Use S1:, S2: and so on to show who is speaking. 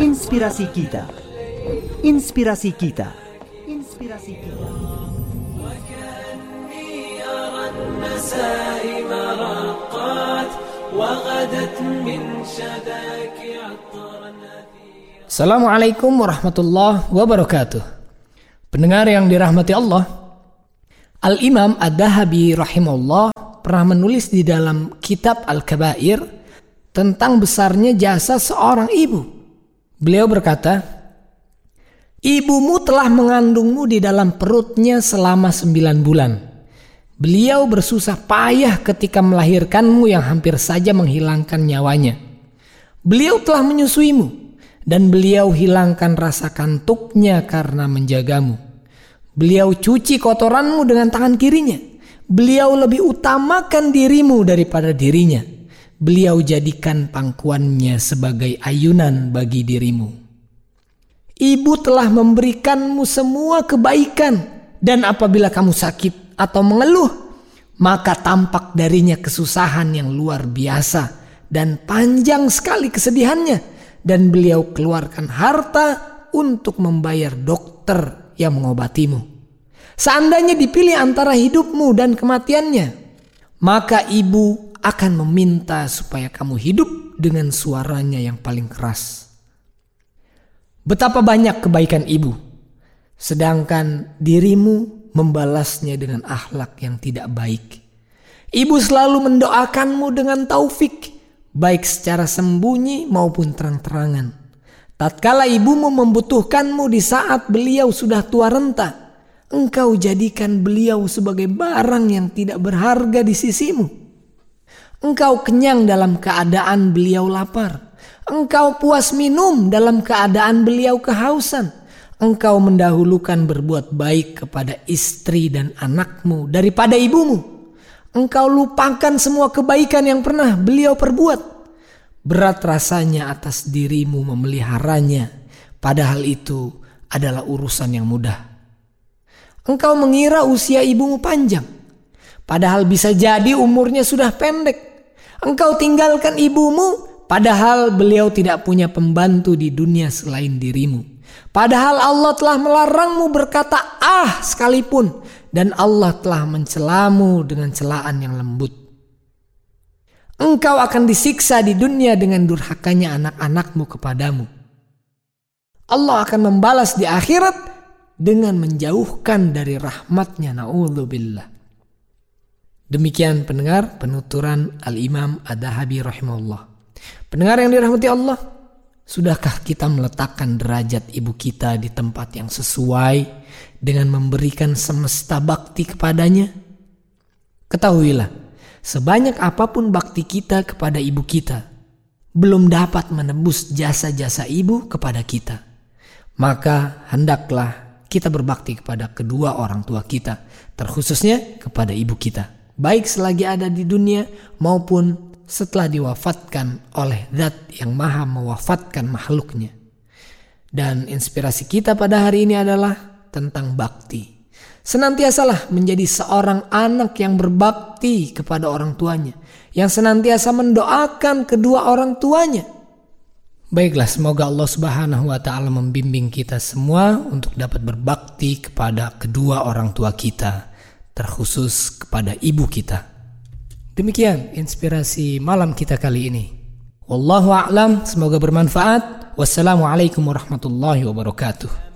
S1: Inspirasi kita. Inspirasi kita. Inspirasi kita.
S2: Assalamualaikum warahmatullahi wabarakatuh. Pendengar yang dirahmati Allah, Al-Imam Ad-Dhahabi rahimahullah pernah menulis di dalam kitab Al-Kabair tentang besarnya jasa seorang ibu. Beliau berkata, ibumu telah mengandungmu di dalam perutnya selama 9 bulan. Beliau bersusah payah ketika melahirkanmu yang hampir saja menghilangkan nyawanya. Beliau telah menyusuimu dan beliau hilangkan rasa kantuknya karena menjagamu. Beliau cuci kotoranmu dengan tangan kirinya. Beliau lebih utamakan dirimu daripada dirinya. Beliau jadikan pangkuannya sebagai ayunan bagi dirimu. Ibu telah memberikanmu semua kebaikan, dan apabila kamu sakit atau mengeluh, maka tampak darinya kesusahan yang luar biasa dan panjang sekali kesedihannya, dan beliau keluarkan harta untuk membayar dokter yang mengobatimu. Seandainya dipilih antara hidupmu dan kematiannya, maka ibu akan meminta supaya kamu hidup dengan suaranya yang paling keras. Betapa banyak kebaikan ibu, sedangkan dirimu membalasnya dengan akhlak yang tidak baik. Ibu selalu mendoakanmu dengan taufik, baik secara sembunyi maupun terang-terangan. Tatkala ibumu membutuhkanmu di saat beliau sudah tua renta, engkau jadikan beliau sebagai barang yang tidak berharga di sisimu. Engkau kenyang dalam keadaan beliau lapar. Engkau puas minum dalam keadaan beliau kehausan. Engkau mendahulukan berbuat baik kepada istri dan anakmu daripada ibumu. Engkau lupakan semua kebaikan yang pernah beliau perbuat. Berat rasanya atas dirimu memeliharanya, padahal itu adalah urusan yang mudah. Engkau mengira usia ibumu panjang, padahal bisa jadi umurnya sudah pendek. Engkau tinggalkan ibumu, padahal beliau tidak punya pembantu di dunia selain dirimu. Padahal Allah telah melarangmu berkata sekalipun, dan Allah telah mencelamu dengan celaan yang lembut. Engkau akan disiksa di dunia dengan durhakanya anak-anakmu kepadamu. Allah akan membalas di akhirat dengan menjauhkan dari rahmatnya. Na'udzubillah. Demikian pendengar penuturan Al-Imam Ad-Dhahabi rahimahullah. Pendengar yang dirahmati Allah, sudahkah kita meletakkan derajat ibu kita di tempat yang sesuai dengan memberikan semesta bakti kepadanya? Ketahuilah, sebanyak apapun bakti kita kepada ibu kita, belum dapat menebus jasa-jasa ibu kepada kita. Maka hendaklah kita berbakti kepada kedua orang tua kita, terkhususnya kepada ibu kita, baik selagi ada di dunia maupun setelah diwafatkan oleh Zat yang maha mewafatkan makhluknya. Dan inspirasi kita pada hari ini adalah tentang bakti. Senantiasalah menjadi seorang anak yang berbakti kepada orang tuanya, yang senantiasa mendoakan kedua orang tuanya. Baiklah, semoga Allah Subhanahu wa ta'ala membimbing kita semua untuk dapat berbakti kepada kedua orang tua kita, terkhusus kepada ibu kita. Demikian inspirasi malam kita kali ini. Wallahu a'lam, semoga bermanfaat. Wassalamualaikum warahmatullahi wabarakatuh.